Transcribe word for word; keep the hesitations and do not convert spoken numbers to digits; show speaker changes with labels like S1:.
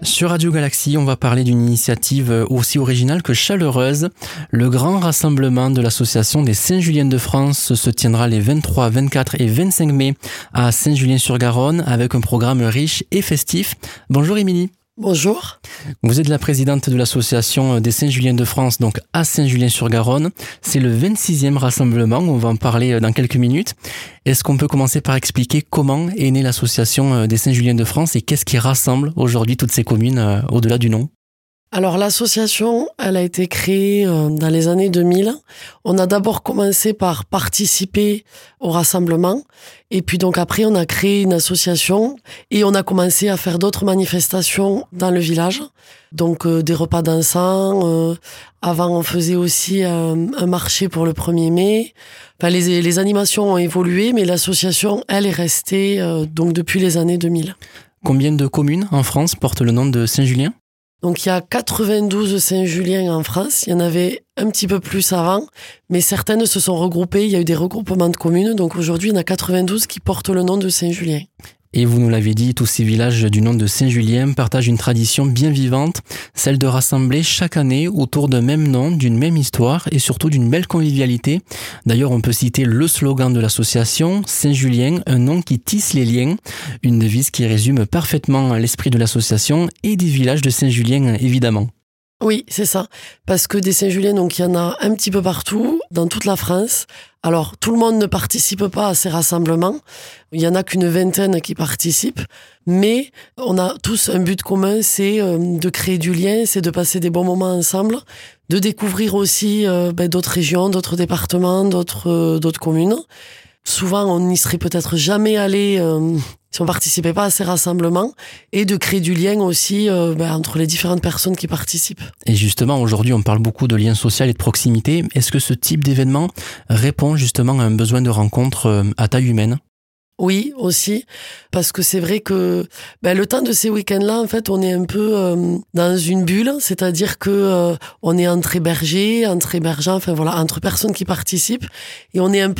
S1: Sur Radio Galaxie, on va parler d'une initiative aussi originale que chaleureuse. Le grand rassemblement de l'association des Saint-Julien de France se tiendra les vingt-trois, vingt-quatre et vingt-cinq mai à Saint-Julien-sur-Garonne avec un programme riche et festif. Bonjour Émilie.
S2: Bonjour.
S1: Vous êtes la présidente de l'association des Saint-Julien de France, donc à Saint-Julien-sur-Garonne. C'est le vingt-sixième rassemblement, on va en parler dans quelques minutes. Est-ce qu'on peut commencer par expliquer comment est née l'association des Saint-Julien de France et qu'est-ce qui rassemble aujourd'hui toutes ces communes euh, au-delà du nom ?
S2: Alors l'association, elle a été créée euh, dans les années deux mille. On a d'abord commencé par participer au rassemblement et puis donc après on a créé une association et on a commencé à faire d'autres manifestations dans le village. Donc euh, des repas dansants, euh, avant on faisait aussi euh, un marché pour le premier mai. Enfin, les, les animations ont évolué mais l'association, elle est restée euh, donc depuis les années deux mille.
S1: Combien de communes en France portent le nom de Saint-Julien ?
S2: Donc il y a quatre-vingt-douze Saint-Julien en France, il y en avait un petit peu plus avant, mais certaines se sont regroupées, il y a eu des regroupements de communes, donc aujourd'hui il y en a quatre-vingt-douze qui portent le nom de Saint-Julien.
S1: Et vous nous l'avez dit, tous ces villages du nom de Saint-Julien partagent une tradition bien vivante, celle de rassembler chaque année autour d'un même nom, d'une même histoire et surtout d'une belle convivialité. D'ailleurs, on peut citer le slogan de l'association, Saint-Julien, un nom qui tisse les liens, une devise qui résume parfaitement l'esprit de l'association et des villages de Saint-Julien, évidemment.
S2: Oui, c'est ça. Parce que des Saint-Julien, donc il y en a un petit peu partout, dans toute la France. Alors, tout le monde ne participe pas à ces rassemblements. Il y en a qu'une vingtaine qui participent. Mais on a tous un but commun, c'est de créer du lien, c'est de passer des bons moments ensemble, de découvrir aussi euh, ben, d'autres régions, d'autres départements, d'autres, euh, d'autres communes. Souvent, on n'y serait peut-être jamais allé euh, si on participait pas à ces rassemblements, et de créer du lien aussi euh, ben, entre les différentes personnes qui participent.
S1: Et justement, aujourd'hui, on parle beaucoup de lien social et de proximité. Est-ce que ce type d'événement répond justement à un besoin de rencontre à taille humaine ?
S2: Oui, aussi, parce que c'est vrai que ben, le temps de ces week-ends-là, en fait, on est un peu euh, dans une bulle, c'est-à-dire que euh, on est entre hébergés, entre hébergeants, enfin voilà, entre personnes qui participent, et on est un peu